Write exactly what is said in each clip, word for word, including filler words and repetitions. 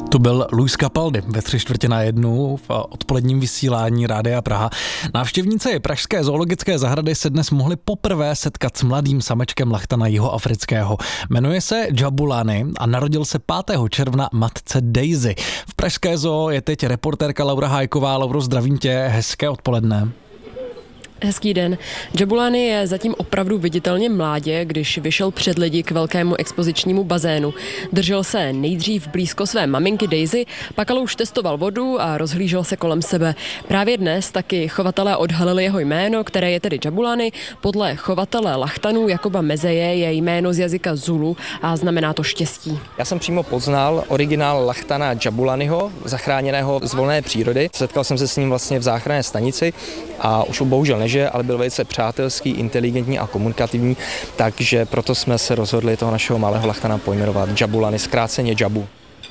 To byl Luis Capaldi ve tři čtvrtě na jednu v odpoledním vysílání Rádia Praha. Návštěvníci pražské zoologické zahrady se dnes mohli poprvé setkat s mladým samečkem lachtana jihoafrického. Jmenuje se Jabulani a narodil se pátého června matce Daisy. V pražské zoo je teď reportérka Laura Hájková. Lauro, zdravím tě, hezké odpoledne. Hezký den. Jabulani je zatím opravdu viditelně mládě, když vyšel před lidi k velkému expozičnímu bazénu. Držel se nejdřív blízko své maminky Daisy, pak ale už testoval vodu a rozhlížel se kolem sebe. Právě dnes taky chovatelé odhalili jeho jméno, které je tedy Jabulani. Podle chovatele lachtanů Jakoba Mezeje je jméno z jazyka Zulu a znamená to štěstí. Já jsem přímo poznal originál lachtana Jabulaniho, zachráněného z volné přírody. Setkal jsem se s ním vlastně v záchranné stanici a už bohužel nežije, ale byl velice přátelský, inteligentní a komunikativní, takže proto jsme se rozhodli toho našeho malého lachtana pojmenovat Jabulani, zkráceně Jabu.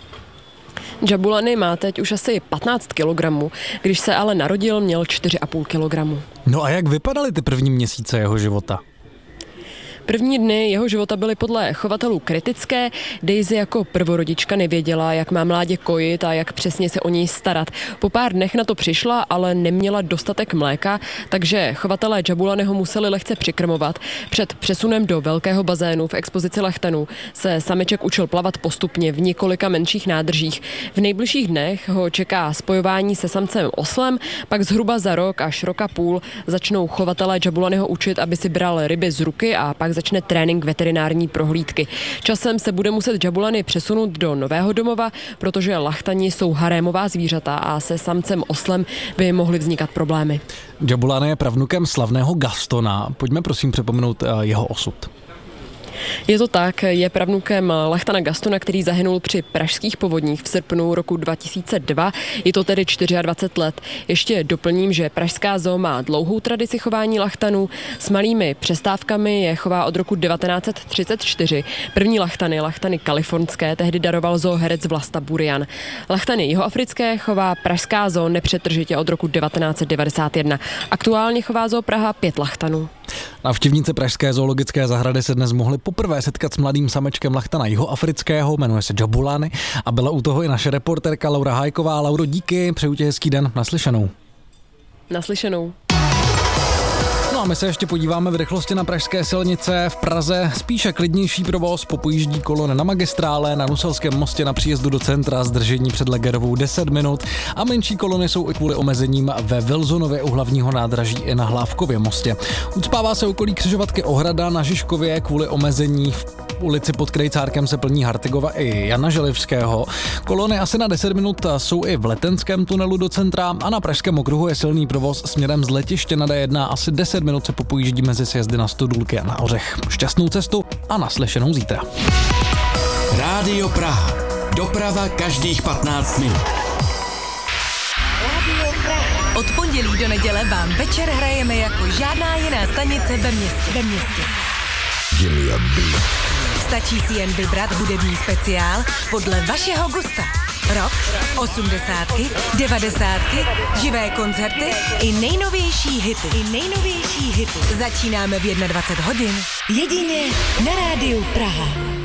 Jabulani má teď už asi patnáct kilogramů, když se ale narodil, měl čtyři a půl kilogramu. No a jak vypadaly ty první měsíce jeho života? První dny jeho života byly podle chovatelů kritické. Daisy jako prvorodička nevěděla, jak má mládě kojit a jak přesně se o něj starat. Po pár dnech na to přišla, ale neměla dostatek mléka, takže chovatelé Jabulaniho museli lehce přikrmovat. Před přesunem do velkého bazénu v expozici lachtanů se sameček učil plavat postupně v několika menších nádržích. V nejbližších dnech ho čeká spojování se samcem oslem, pak zhruba za rok až roka půl začnou chovatelé Jabulaniho učit, aby si bral ryby z ruky a pak začne trénink veterinární prohlídky. Časem se bude muset Jabulani přesunout do nového domova, protože lachtani jsou harémová zvířata a se samcem oslem by mohly vznikat problémy. Jabulani je pravnukem slavného Gastona. Pojďme prosím připomenout jeho osud. Je to tak, je pravnukem lachtana Gastona, který zahynul při pražských povodních v srpnu roku dva tisíce dva. Je to tedy dvacet čtyři let. Ještě doplním, že pražská zoo má dlouhou tradici chování lachtanů. S malými přestávkami je chová od roku devatenáct set třicet čtyři. První lachtany, lachtany kalifornské, tehdy daroval zoo herec Vlasta Burian. Lachtany jihoafrické chová pražská zoo nepřetržitě od roku devatenáct set devadesát jedna. Aktuálně chová zoo Praha pět lachtanů. Návštěvníci pražské zoologické zahrady se dnes mohli poprvé setkat s mladým samečkem lachtana jihoafrického, jmenuje se Jabulani a byla u toho i naše reportérka Laura Hájková. Lauro, díky, přeju ti hezký den, naslyšenou. Naslyšenou. No a my se ještě podíváme v rychlosti na pražské silnice. V Praze spíše klidnější provoz, popojíždí kolony na magistrále, na Nuselském mostě na příjezdu do centra, zdržení před Legerovou deset minut a menší kolony jsou i kvůli omezením ve Wilsonově u hlavního nádraží i na Hlávkově mostě. Ucpává se okolí křižovatky Ohrada na Žižkově kvůli omezení. V ulici pod Krejcárkem se plní Hartigova i Jana Želivského. Kolony asi na deset minut jsou i v Letenském tunelu do centra a na Pražském okruhu je silný provoz směrem z letiště na D jedna. Asi deset minut se popojíždí mezi sjezdy na Stodůlky a na Ořech. Šťastnou cestu a naslyšenou zítra. Rádio Praha. Doprava každých patnáct minut. Od pondělí do neděle vám večer hrajeme jako žádná jiná stanice ve městě. Ve městě. Stačí si jen vybrat hudební speciál podle vašeho gusta. Rock, osmdesátky, devadesátky, živé koncerty i nejnovější hity. I nejnovější hity. Začínáme v dvacet jedna hodin. Jedině na Rádiu Praha.